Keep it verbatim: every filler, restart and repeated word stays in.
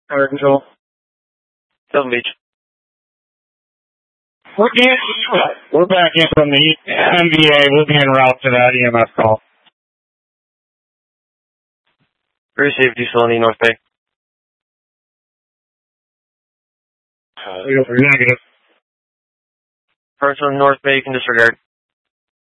Under control. Southern Beach. We're, in, we're back in from the M V A. We'll be en route to that E M S call. Received, you still in the North Bay? Uh, negative. Parts on North Bay, you can disregard.